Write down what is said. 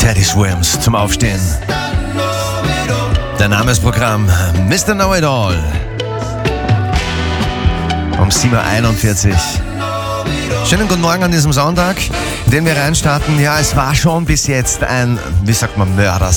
Teddy Swims zum Aufstehen. Der Name ist Programm Mr. Know-It-All. Um 7.41 Uhr. Schönen guten Morgen an diesem Sonntag, in den wir reinstarten. Ja, es war schon bis jetzt ein, wie sagt man, Mörder